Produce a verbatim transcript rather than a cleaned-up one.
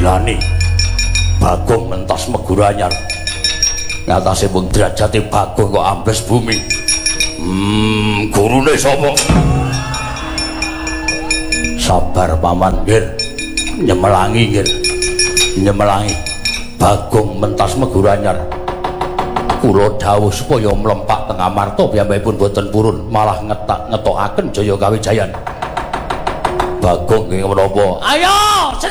dilani Bagong mentas Meguranyar ngatasi mung derajate Bagong kok ambles bumi. Hmm, gurune sapa? Sabar paman nggih. Nyemelangi nggih. Nyemelangi. Bagong mentas Meguranyar. Kula dawuh supaya mlempak teng Amarta piyambakipun boten purun, malah ngetak ngetokaken jaya kawijayan. Bagong nggih menapa? Ayo, sing